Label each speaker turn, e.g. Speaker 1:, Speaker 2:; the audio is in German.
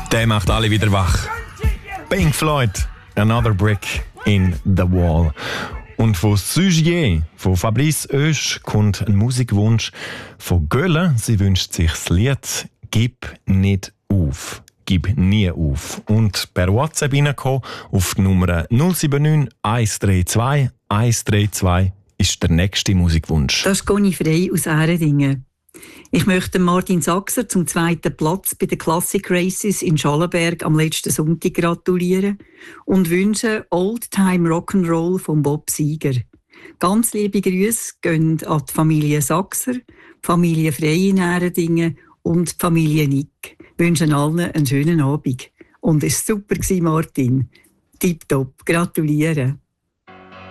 Speaker 1: Der macht alle wieder wach. Pink Floyd, Another Brick in the Wall. Und von Sugier, von Fabrice Oesch, kommt ein Musikwunsch von Gölle. Sie wünscht sich das Lied «Gib nicht auf». «Gib nie auf». Und per WhatsApp reinkommen auf die Nummer 079 132 132 ist der nächste Musikwunsch.
Speaker 2: Das ist Conny Frey aus Ähredingen. Ich möchte Martin Sachser zum 2. Platz bei den Classic Races in Schallenberg am letzten Sonntag gratulieren und wünsche Old Time Rock'n'Roll von Bob Seger. Ganz liebe Grüße gehen an die Familie Sachser, die Familie Frey in Ähredingen und die Familie Nick. Wünschen allen einen schönen Abend. Und es war super, Martin. Tipptopp, gratuliere.